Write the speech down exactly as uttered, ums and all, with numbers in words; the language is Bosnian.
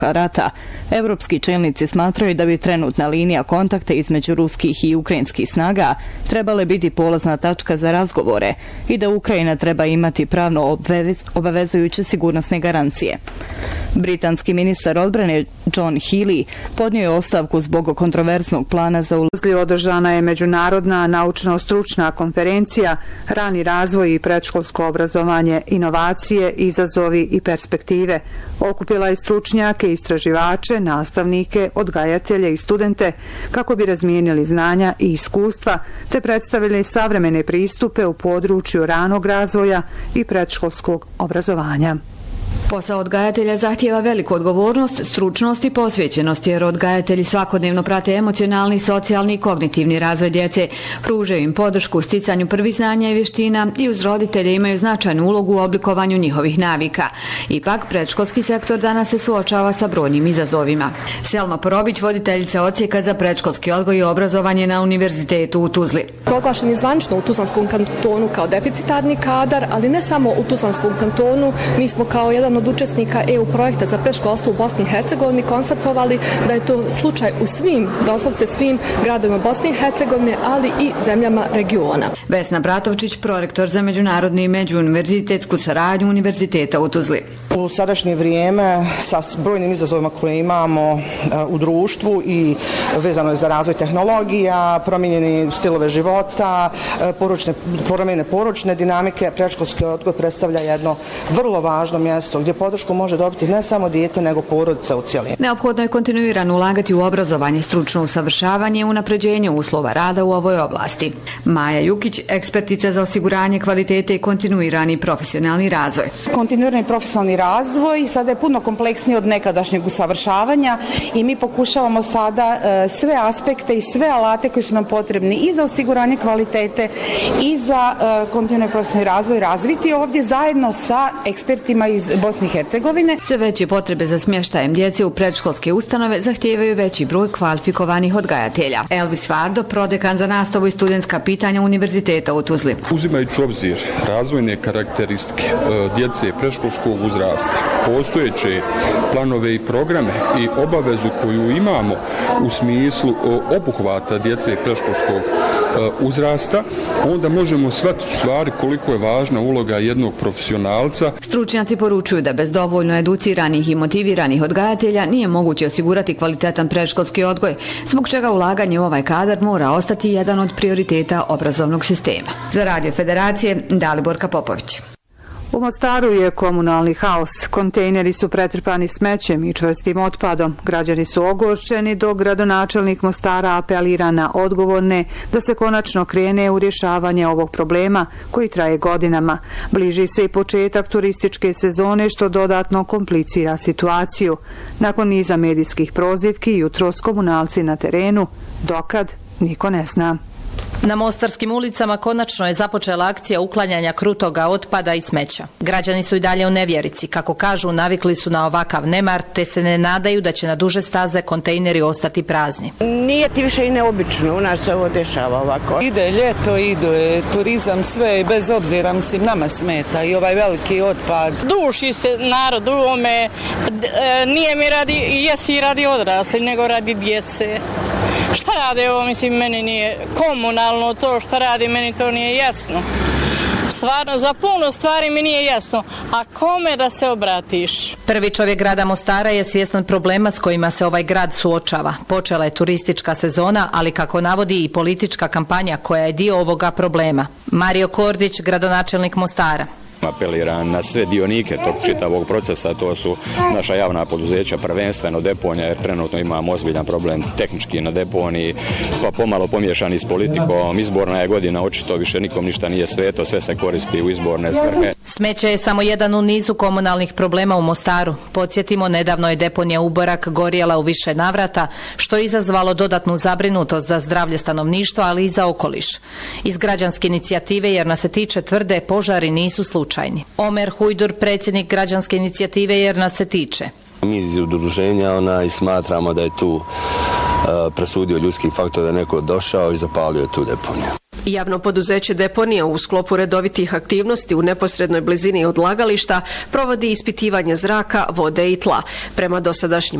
rata, evropski čelnici smatraju da bi trenutna linija kontakta između ruskih i ukrajinskih snaga trebale biti polazna tačka za razgovore i da Ukrajina treba imati pravno obavezujuće sigurnosne garancije. Britanski ministar odbrane John Healey podnio je ostavku zbog kontroverznog plana za ulazli. Održana je međunarodna naučno-stručna konferencija Rani razvoj i predškolsko obrazovanje, inovacije, izazovi i perspektive. Okupila je stručnjake, istraživače, nastavnike, odgajatelje i studente kako bi razmijenili znanja i iskustva te predstavili savremene pristupe u području ranog razvoja i predškolskog obrazovanja. Posao odgajatelja zahtijeva veliku odgovornost, stručnost i posvećenost, jer odgajatelji svakodnevno prate emocionalni, socijalni i kognitivni razvoj djece, pružaju im podršku u sticanju prvih znanja i vještina i uz roditelje imaju značajnu ulogu u oblikovanju njihovih navika. Ipak, predškolski sektor danas se suočava sa brojnim izazovima. Selma Porobić, voditeljica odsjeka za predškolski odgoj i obrazovanje na Univerzitetu u Tuzli. Proglašen je zvančno u Tuzlanskom kantonu kao deficitarni kadar, ali ne samo u Tuzlanskom kantonu, mi smo kao jedan od učesnika E U projekta za predškolstvo u Bosni i Hercegovini konstatovali da je to slučaj u svim, doslovce svim gradovima Bosne i Hercegovine, ali i zemljama regiona. Vesna Bratovčić, prorektor za međunarodnu i međuuniverzitetsku saradnju Univerziteta u Tuzli. U sadašnje vrijeme sa brojnim izazovima koje imamo u društvu i vezano je za razvoj tehnologija, promijenjeni stilove života, poručne, promjene poručne dinamike, predškolski odgoj predstavlja jedno vrlo važno mjesto gdje podršku može dobiti ne samo dijete, nego porodica u cjelini. Neophodno je kontinuirano ulagati u obrazovanje, stručno usavršavanje i unapređenje uslova rada u ovoj oblasti. Maja Jukić, ekspertica za osiguranje kvalitete i kontinuirani profesionalni razvoj. Kontinuirani profesionalni razvoj sada je puno kompleksniji od nekadašnjeg usavršavanja i mi pokušavamo sada sve aspekte i sve alate koji su nam potrebni i za osiguranje kvalitete i za kontinuirani profesionalni razvoj razviti ovdje zajedno sa ekspertima iz Bosne i Hercegovine. Sve veće potrebe za smještajem djece u predškolske ustanove zahtijevaju veći broj kvalifikovanih odgajatelja. Elvis Vardo, prodekan za nastavu i studentska pitanja Univerziteta u Tuzli. Uzimajući obzir razvojne karakteristike djece predškolskog uzrasta, postojeće planove i programe i obavezu koju imamo u smislu obuhvata djece predškolskog uzrasta, onda možemo shvatiti stvari koliko je važna uloga jednog profesionalca. Stručnjaci poručuju da bez dovoljno educiranih i motiviranih odgajatelja nije moguće osigurati kvalitetan predškolski odgoj, zbog čega ulaganje u ovaj kadar mora ostati jedan od prioriteta obrazovnog sistema. Za Radio Federacije, Daliborka Popović. U Mostaru je komunalni haos. Kontejneri su pretrpani smećem i čvrstim otpadom. Građani su ogorčeni, dok gradonačelnik Mostara apelira na odgovorne da se konačno krene u rješavanje ovog problema koji traje godinama. Bliži se i početak turističke sezone, što dodatno komplicira situaciju. Nakon niza medijskih prozivki, jutros komunalci na terenu, dokad niko ne zna. Na mostarskim ulicama konačno je započela akcija uklanjanja krutoga otpada i smeća. Građani su i dalje u nevjerici. Kako kažu, navikli su na ovakav nemar, te se ne nadaju da će na duže staze kontejneri ostati prazni. Nije ti više i neobično, u nas se ovo dešava ovako. Ide ljeto, ide turizam, sve, bez obzira, mislim, nama smeta i ovaj veliki otpad. Duši se narod u ome, nije mi radi, jesi radi odrasli, nego radi djece. Šta rade ovo, mislim, meni nije komunalno to što radi, meni to nije jasno. Stvarno, za puno stvari mi nije jasno. A kome da se obratiš? Prvi čovjek grada Mostara je svjestan problema s kojima se ovaj grad suočava. Počela je turistička sezona, ali kako navodi i politička kampanja koja je dio ovoga problema. Mario Kordić, gradonačelnik Mostara. Apeliram na sve dionike tog čitavog procesa, to su naša javna poduzeća, prvenstveno deponija, jer trenutno imamo ozbiljan problem tehnički na deponiji, pa pomalo pomiješani s politikom. Izborna je godina, očito više nikom ništa nije sveto, sve se koristi u izborne svrhe. Smeće je samo jedan u nizu komunalnih problema u Mostaru. Podsjetimo, nedavno je deponija Uborak gorjela u više navrata, što je izazvalo dodatnu zabrinutost za zdravlje stanovništva, ali i za okoliš. Iz građanske inicijative, jer nas se tiče, tvrde, požari nisu slučajni. Omer Hujdur, predsjednik građanske inicijative Jer nas se tiče. Mi iz udruženja onaj smatramo da je tu uh, presudio ljudski faktor, da je neko došao i zapalio tu deponiju. Javno poduzeće Deponija u sklopu redovitih aktivnosti u neposrednoj blizini odlagališta provodi ispitivanje zraka, vode i tla. Prema dosadašnjim